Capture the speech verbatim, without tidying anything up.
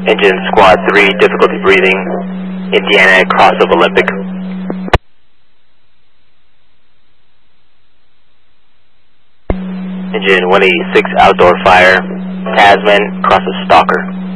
Engine Squad three, difficulty breathing, Indiana, cross of Olympic. Engine one eighty-six, outdoor fire, Tasman, cross of Stalker.